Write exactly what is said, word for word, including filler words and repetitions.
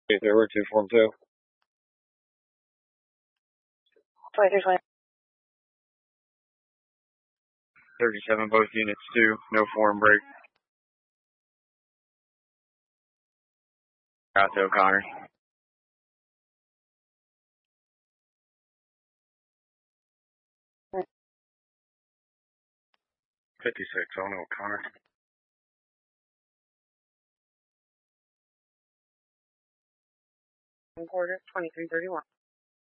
Okay, there were two form two. twenty-three twenty. thirty-seven, both units two, no form break. Out to O'Connor. fifty-six, on O'Connor. Quarter, twenty-three thirty-one.